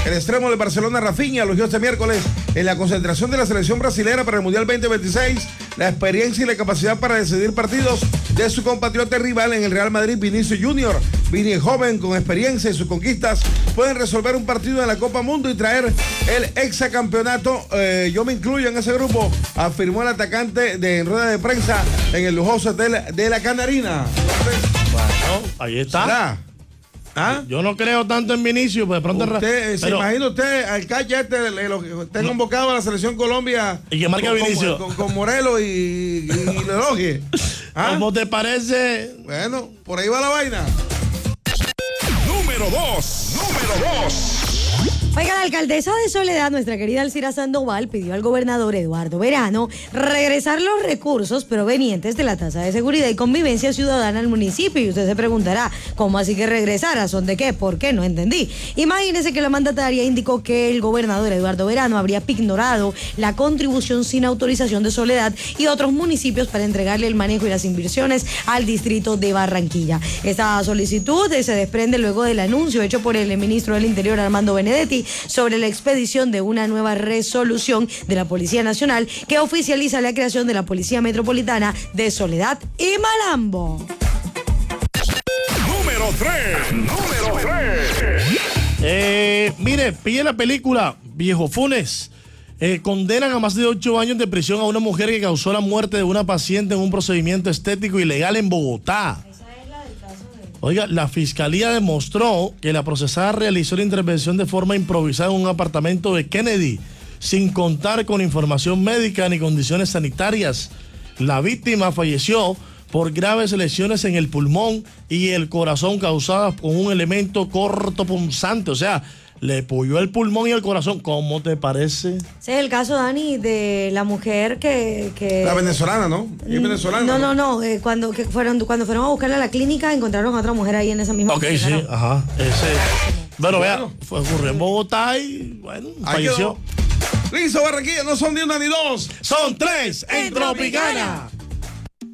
El extremo de Barcelona, Rafinha, elogió este miércoles en la concentración de la selección brasileña para el Mundial 2026 la experiencia y la capacidad para decidir partidos de su compatriota rival en el Real Madrid, Vinicius Junior. Vini es joven, con experiencia y sus conquistas pueden resolver un partido en la Copa Mundo y traer el hexacampeonato. Yo me incluyo en ese grupo, afirmó el atacante en rueda de prensa en el lujoso hotel de la Canarina. Bueno, ahí está. ¿Será? ¿Ah? Yo no creo tanto en Vinicius, pues de pronto ¿Se imagina usted al calle está convocado a la selección Colombia y que marca Vinicius con Morelos y lo elogie? ¿Ah? ¿Cómo te parece? Bueno, por ahí va la vaina. Número 2. Oiga, la alcaldesa de Soledad, nuestra querida Alcira Sandoval, pidió al gobernador Eduardo Verano regresar los recursos provenientes de la tasa de seguridad y convivencia ciudadana al municipio. Y usted se preguntará, ¿cómo así que regresar? ¿A son de qué? ¿Por qué? No entendí. Imagínese que la mandataria indicó que el gobernador Eduardo Verano habría ignorado la contribución sin autorización de Soledad y otros municipios para entregarle el manejo y las inversiones al distrito de Barranquilla. Esta solicitud se desprende luego del anuncio hecho por el ministro del Interior, Armando Benedetti, sobre la expedición de una nueva resolución de la Policía Nacional que oficializa la creación de la Policía Metropolitana de Soledad y Malambo. Número 3. Mire, pille la película Viejo Funes. Condenan a más de 8 años de prisión a una mujer que causó la muerte de una paciente en un procedimiento estético ilegal en Bogotá. Oiga, la fiscalía demostró que la procesada realizó la intervención de forma improvisada en un apartamento de Kennedy, sin contar con información médica ni condiciones sanitarias. La víctima falleció por graves lesiones en el pulmón y el corazón causadas con un elemento cortopunzante, o sea, le puyó el pulmón y el corazón. ¿Cómo te parece? Ese es el caso, Dani, de la mujer que... La venezolana, ¿no? ¿Es venezolana? No. Cuando fueron a buscarla a la clínica, encontraron a otra mujer ahí en esa misma clínica. Sí, ajá. Bueno, vea, ocurrió en Bogotá y, bueno, falleció. Listo, Barranquilla, no son ni una ni dos. Son 3 en Tropicana.